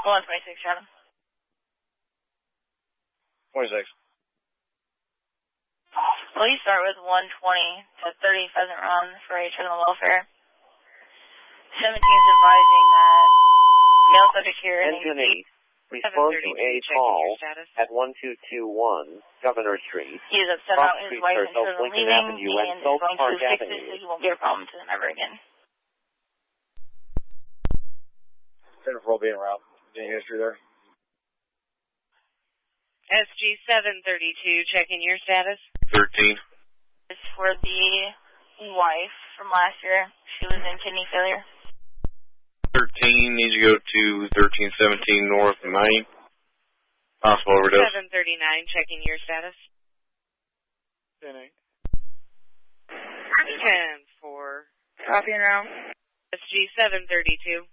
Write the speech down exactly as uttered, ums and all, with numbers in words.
one twenty-six, Shadow. twenty-six. Police start with one twenty to thirty Pheasant Run for a criminal welfare. seventeen is advising that male subject here in Engine eight, respond to a call at one two two one Governor Street. He is upset about his wife and children leaving Avenue and is South going Park to fix Avenue. this so he won't be a problem to them ever again. ten four being route. Any history there? S G seven thirty-two, checking your status. thirteen. It's for the wife from last year. She was in kidney failure. thirteen needs to go to thirteen seventeen North Main. Possible overdose. seven thirty-nine, checking your status. ten eight. ten four. Copy and round. S G seven thirty-two.